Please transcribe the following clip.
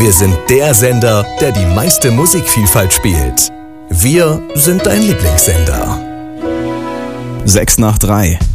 Wir sind der Sender, der die meiste Musikvielfalt spielt. Wir sind dein Lieblingssender. 6 nach 3.